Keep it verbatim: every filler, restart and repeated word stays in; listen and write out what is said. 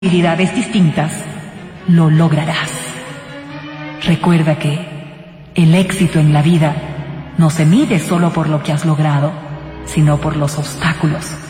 habilidades distintas, lo lograrás. Recuerda que el éxito en la vida no se mide solo por lo que has logrado, sino por los obstáculos